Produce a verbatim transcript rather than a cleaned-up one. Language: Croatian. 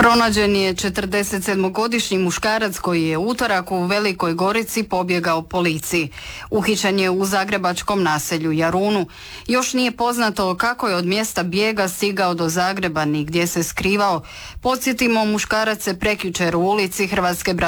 Pronađen je četrdesetsedmogodišnji muškarac koji je utorak u Velikoj Gorici pobjegao policiji. Uhićen je u zagrebačkom naselju Jarunu. Još nije poznato kako je od mjesta bijega stigao do Zagreba ni gdje se skrivao. Podsjetimo, muškarac se prekjučer u ulici Hrvatske